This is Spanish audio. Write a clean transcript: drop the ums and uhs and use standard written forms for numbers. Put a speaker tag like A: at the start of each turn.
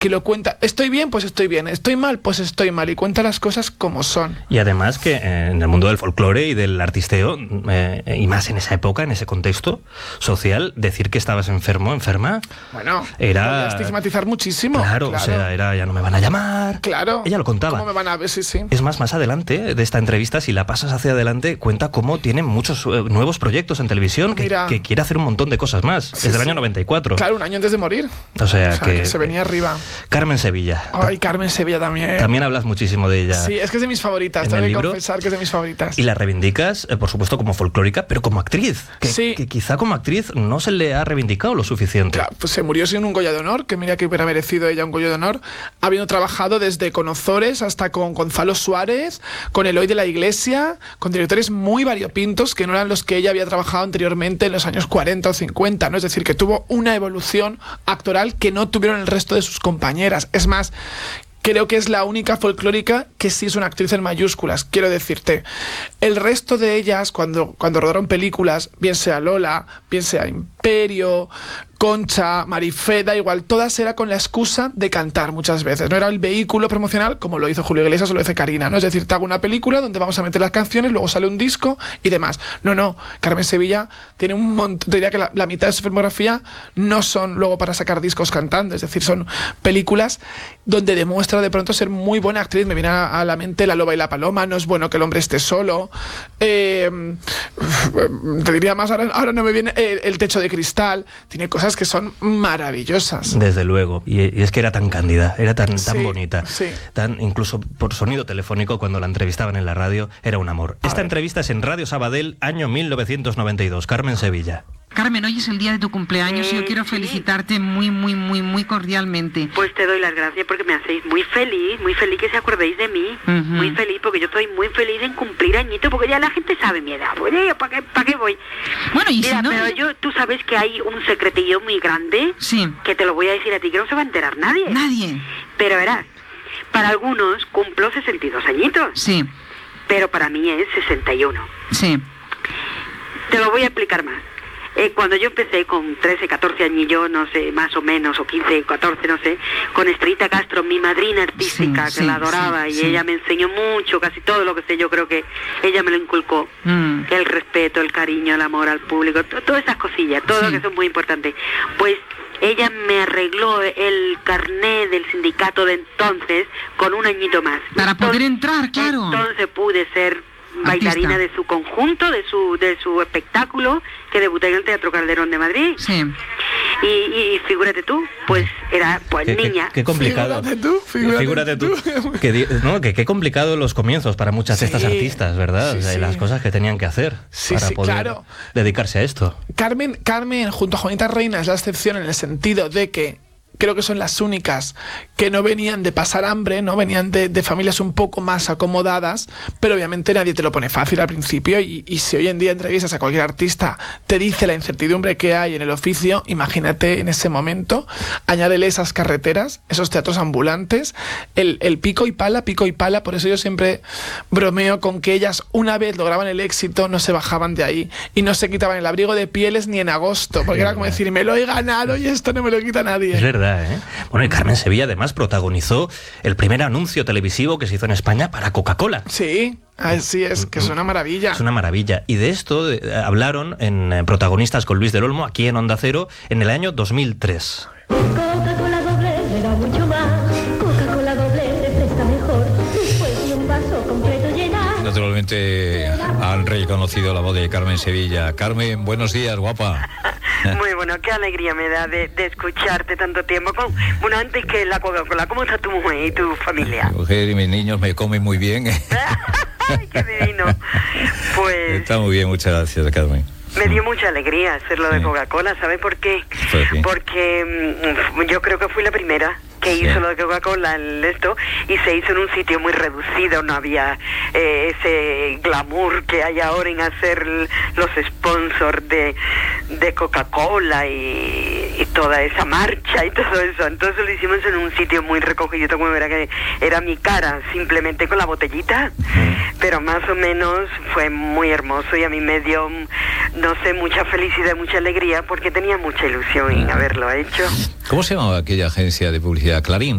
A: que lo cuenta. Estoy bien, pues estoy bien. Estoy mal, pues estoy mal. Y cuenta las cosas como son.
B: Y además que en el mundo del folclore y del artisteo, y más en esa época, en ese contexto social, decir que estabas enferma,
A: bueno,
B: era
A: estigmatizar muchísimo.
B: Claro, o sea, era ya no me van a llamar.
A: Claro.
B: Ella lo contaba.
A: ¿Cómo me van a ver? Sí.
B: Es más adelante de esta entrevista, si la pasas hacia adelante, cuenta cómo tiene muchos nuevos proyectos en televisión, que quiere hacer un montón de cosas más. Desde el año 94.
A: Claro, un año antes de morir.
B: O sea
A: que se venía arriba.
B: Carmen Sevilla.
A: Ay, Carmen Sevilla también.
B: También hablas muchísimo de ella.
A: Sí, es que es de mis favoritas. Tengo que confesar que es de mis favoritas.
B: Y la reivindicas, por supuesto, como folclórica, pero como actriz. Que quizá como actriz no se le ha reivindicado lo suficiente.
A: Claro, pues se murió sin un Goya de Honor, que mira que hubiera merecido ella un Goya de Honor, habiendo trabajado desde con Ozores hasta con Gonzalo Suárez, con Eloy de la Iglesia, con directores muy variopintos que no eran los que ella había trabajado anteriormente en los años 40 o 50, ¿no? Es decir, que tuvo una evolución actoral que no tuvieron el resto de sus compañeras. Es más, creo que es la única folclórica que sí es una actriz en mayúsculas, quiero decirte. El resto de ellas, cuando rodaron películas, bien sea Lola, bien sea Imperio, Concha, Marifé, da igual, todas era con la excusa de cantar muchas veces. No era el vehículo promocional como lo hizo Julio Iglesias o lo hizo Karina, ¿no? Es decir, te hago una película donde vamos a meter las canciones, luego sale un disco y demás. No, Carmen Sevilla tiene un montón, diría que la mitad de su filmografía no son luego para sacar discos cantando, es decir, son películas donde demuestra de pronto ser muy buena actriz. Me viene a la mente La loba y la paloma, No es bueno que el hombre esté solo, te diría más, ahora no me viene, El techo de cristal. Tiene cosas que son maravillosas.
B: Desde luego, y es que era tan cándida, era tan bonita,
A: sí.
B: Tan, incluso por sonido telefónico cuando la entrevistaban en la radio, era un amor. Esta entrevista es en Radio Sabadell, año 1992. Carmen Sevilla.
C: Carmen, hoy es el día de tu cumpleaños y yo quiero felicitarte muy cordialmente.
D: Pues te doy las gracias porque me hacéis muy feliz que se acordéis de mí. Muy feliz, porque yo estoy muy feliz en cumplir añito, porque ya la gente sabe mi edad. Pues yo, ¿para qué voy?
C: Bueno, y
D: mira,
C: si no...
D: pero tú sabes que hay un secretillo muy grande,
C: sí,
D: que te lo voy a decir a ti, que no se va a enterar nadie.
C: Nadie.
D: Pero verás, para algunos cumplo 62 añitos.
C: Sí.
D: Pero para mí es 61.
C: Sí.
D: Te lo voy a explicar más. Cuando yo empecé con 13, 14 añillos, no sé, más o menos, o 15, 14, no sé, con Estrellita Castro, mi madrina artística, que la adoraba, y ella me enseñó mucho, casi todo lo que sé, yo creo que ella me lo inculcó. El respeto, el cariño, el amor al público, todas esas cosillas, todo lo que son muy importantes. Pues ella me arregló el carné del sindicato de entonces con un añito más.
C: Para poder entrar, claro.
D: Entonces pude ser bailarina de su conjunto, de su espectáculo, que debuté en el Teatro Calderón de Madrid.
C: Sí.
D: Y figúrate tú, pues era niña.
B: Qué complicado.
A: Figúrate tú.
B: Qué complicado los comienzos para muchas de estas artistas, ¿verdad?
A: Sí.
B: Las cosas que tenían que hacer para poder dedicarse a esto.
A: Carmen, junto a Juanita Reina, es la excepción en el sentido de que creo que son las únicas que no venían de pasar hambre, no venían de familias un poco más acomodadas, pero obviamente nadie te lo pone fácil al principio y si hoy en día entrevistas a cualquier artista te dice la incertidumbre que hay en el oficio, imagínate en ese momento, añádele esas carreteras, esos teatros ambulantes, el pico y pala, por eso yo siempre bromeo con que ellas una vez lograban el éxito, no se bajaban de ahí y no se quitaban el abrigo de pieles ni en agosto, porque era como decir, me lo he ganado y esto no me lo quita nadie.
B: Es verdad. Bueno, y Carmen Sevilla además protagonizó el primer anuncio televisivo que se hizo en España para Coca-Cola.
A: Sí, así es, que es una maravilla.
B: Es una maravilla. Y de esto hablaron en Protagonistas con Luis del Olmo, aquí en Onda Cero, en el año 2003.
E: Coca-Cola doble me da mucho más. Coca-Cola doble refresca mejor. Después de un vaso completo llenar.
F: Naturalmente han reconocido la voz de Carmen Sevilla. Carmen, buenos días, guapa.
D: Muy bueno, qué alegría me da de escucharte tanto tiempo. Bueno, antes que la Coca-Cola, ¿cómo está tu mujer y tu familia?
F: Mi mujer y mis niños me comen muy bien.
D: ¡Ay, qué divino! Pues...
F: Está muy bien, muchas gracias, Carmen.
D: Me dio mucha alegría hacerlo de Coca-Cola, ¿sabes por qué? Porque yo creo que fui la primera que hizo lo de Coca-Cola y se hizo en un sitio muy reducido, no había ese glamour que hay ahora en hacer los sponsors de Coca-Cola y toda esa marcha y todo eso. Entonces lo hicimos en un sitio muy recogido, como verá que era mi cara, simplemente con la botellita, pero más o menos fue muy hermoso y a mí me dio, no sé, mucha felicidad, mucha alegría, porque tenía mucha ilusión en haberlo hecho.
F: ¿Cómo se llamaba aquella agencia de publicidad? Clarín.